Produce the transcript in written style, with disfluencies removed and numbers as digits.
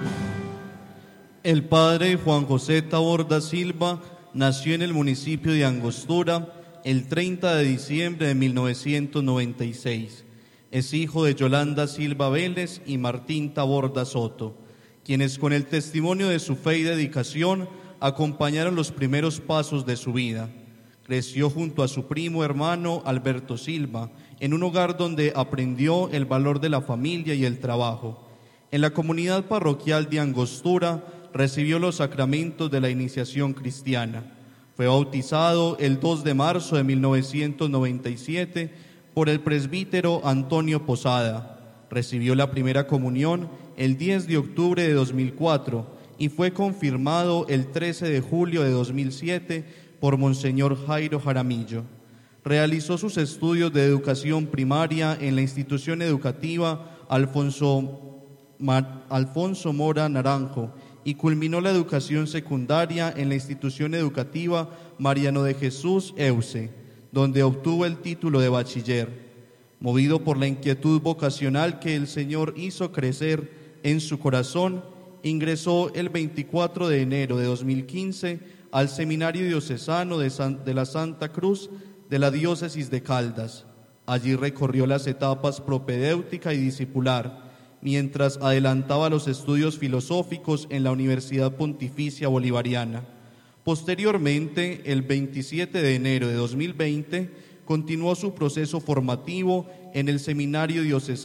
El padre Juan José Taborda Silva nació en el municipio de Angostura el 30 de diciembre de 1996. Es hijo de Yolanda Silva Vélez y Martín Taborda Soto, quienes con el testimonio de su fe y dedicación acompañaron los primeros pasos de su vida. Creció junto a su primo hermano Alberto Silva, en un hogar donde aprendió el valor de la familia y el trabajo. En la comunidad parroquial de Angostura recibió los sacramentos de la iniciación cristiana. Fue bautizado el 2 de marzo de 1997 por el presbítero Antonio Posada. Recibió la primera comunión el 10 de octubre de 2004 y fue confirmado el 13 de julio de 2007 por Monseñor Jairo Jaramillo. Realizó sus estudios de educación primaria en la institución educativa Alfonso Mora Naranjo y culminó la educación secundaria en la institución educativa Mariano de Jesús Euce, donde obtuvo el título de bachiller. Movido por la inquietud vocacional que el Señor hizo crecer en su corazón, ingresó el 24 de enero de 2015 al Seminario Diocesano de la Santa Cruz de la Diócesis de Caldas. Allí recorrió las etapas propedéutica y discipular, mientras adelantaba los estudios filosóficos en la Universidad Pontificia Bolivariana. Posteriormente, el 27 de enero de 2020, continuó su proceso formativo en el Seminario Diocesano